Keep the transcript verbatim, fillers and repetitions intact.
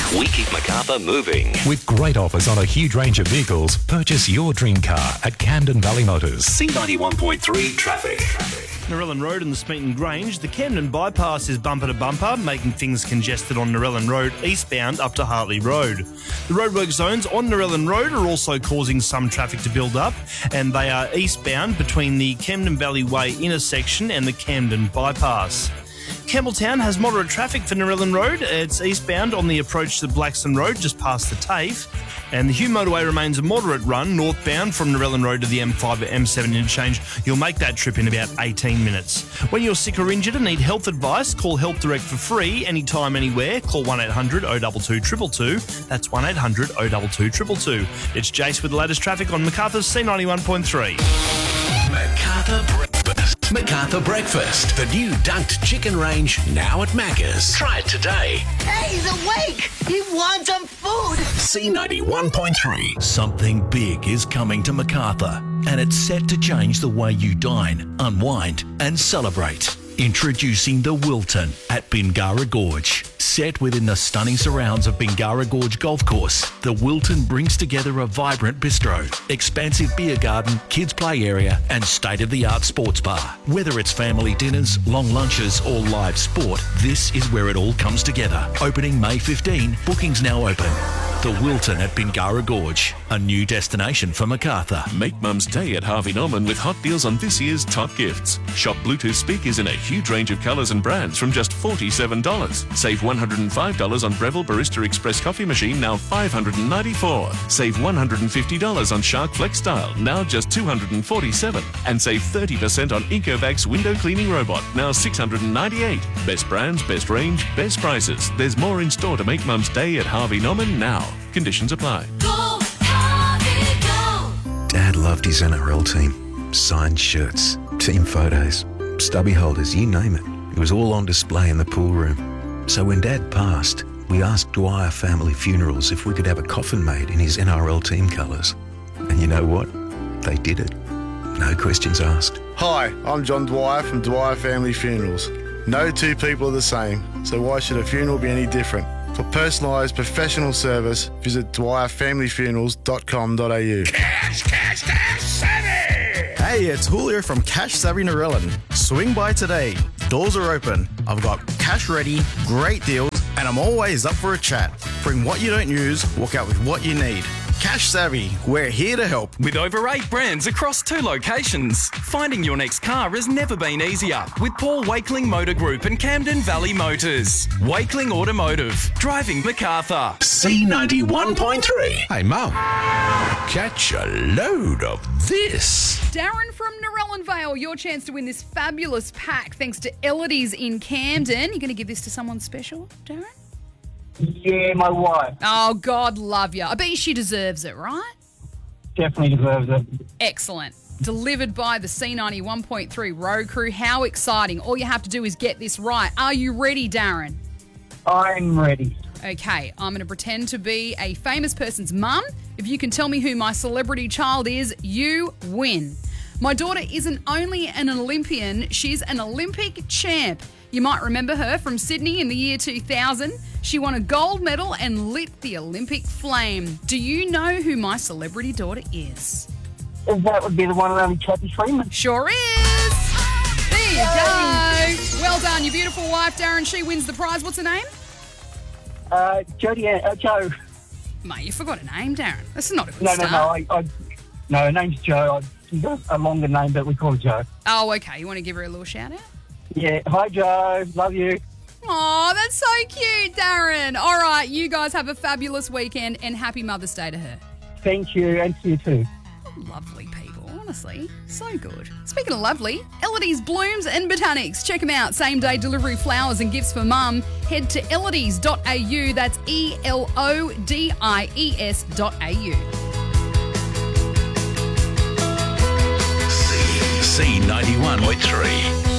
We keep Macarthur moving. With great offers on a huge range of vehicles, purchase your dream car at Camden Valley Motors. C ninety-one point three traffic. Narellan Road and the Smeaton Grange, the Camden bypass is bumper to bumper, making things congested on Narellan Road eastbound up to Hartley Road. The roadwork zones on Narellan Road are also causing some traffic to build up, and they are eastbound between the Camden Valley Way intersection and the Camden bypass. Campbelltown has moderate traffic for Narellan Road. It's eastbound on the approach to Blackstone Road, just past the TAFE. And the Hugh Motorway remains a moderate run northbound from Narellan Road to the M five or M seven interchange. You'll make that trip in about eighteen minutes. When you're sick or injured and need health advice, call Health Direct for free, anytime, anywhere. Call one eight hundred oh two two two two two. That's one eight hundred oh two two two two. It's Jace with the latest traffic on Macarthur's C ninety-one point three. Macarthur Breakfast. Macarthur Breakfast. The new dunked chicken range now at Macca's. Try it today. Hey, he's awake! He wants some food! C ninety-one point three. Something big is coming to Macarthur, and it's set to change the way you dine, unwind, and celebrate. Introducing the Wilton at Bingara Gorge. Set within the stunning surrounds of Bingara Gorge Golf Course, the Wilton brings together a vibrant bistro, expansive beer garden, kids play area, and state-of-the-art sports bar. Whether it's family dinners, long lunches, or live sport, this is where it all comes together. Opening May fifteenth, bookings now open. The Wilton at Bingara Gorge, a new destination for Macarthur. Make Mum's Day at Harvey Norman with hot deals on this year's top gifts. Shop Bluetooth speakers in a huge range of colours and brands from just forty-seven dollars. Save one hundred five dollars on Breville Barista Express coffee machine, now five hundred ninety-four dollars. Save one hundred fifty dollars on Shark Flex Style, now just two hundred forty-seven dollars. And save thirty percent on Ecovacs window cleaning robot, now six hundred ninety-eight dollars. Best brands, best range, best prices. There's more in store to make Mum's Day at Harvey Norman now. Conditions apply. Go, Harvey, go! Dad loved his N R L team. Signed shirts, team photos, stubby holders, you name it. It was all on display in the pool room. So when Dad passed, we asked Dwyer Family Funerals if we could have a coffin made in his N R L team colours. And you know what? They did it. No questions asked. Hi, I'm John Dwyer from Dwyer Family Funerals. No two people are the same, so why should a funeral be any different? For personalised professional service, visit dwyer family funerals dot com dot a u. Cash, cash, cash, savvy! Hey, it's Julio from Cash Savvy Narellan. Swing by today. Doors are open. I've got cash ready, great deals, and I'm always up for a chat. Bring what you don't use, walk out with what you need. Cash Savvy, we're here to help. With over eight brands across two locations, finding your next car has never been easier with Paul Wakeling Motor Group and Camden Valley Motors. Wakeling Automotive, driving Macarthur. C ninety-one point three. Hey, Mum, catch a load of this. Darren from Narellan Vale, your chance to win this fabulous pack thanks to Elodie's in Camden. You're going to give this to someone special, Darren? Yeah, my wife. Oh, God love you. I bet she deserves it, right? Definitely deserves it. Excellent. Delivered by the C ninety-one point three Road Crew. How exciting. All you have to do is get this right. Are you ready, Darren? I'm ready. Okay, I'm going to pretend to be a famous person's mum. If you can tell me who my celebrity child is, you win. My daughter isn't only an Olympian, she's an Olympic champ. You might remember her from Sydney in the year two thousand. She won a gold medal and lit the Olympic flame. Do you know who my celebrity daughter is? That would be the one and only Kathy Freeman. Sure is. There you go. Well done, your beautiful wife, Darren. She wins the prize. What's her name? Uh, Jodie, uh, Joe. Mate, you forgot her name, Darren. That's not a good no, start. No, no, I, I, no. Her name's Joe. She's got a longer name, but we call her Joe. Oh, okay. You want to give her a little shout out? Yeah. Hi, Joe. Love you. Oh, that's so cute, Darren. All right, you guys have a fabulous weekend and happy Mother's Day to her. Thank you, and to you too. Lovely people, honestly. So good. Speaking of lovely, Elodie's Blooms and Botanics. Check them out. Same day delivery flowers and gifts for mum. Head to elodies dot a u. That's E L O D I E S dot A U. C ninety-one point three.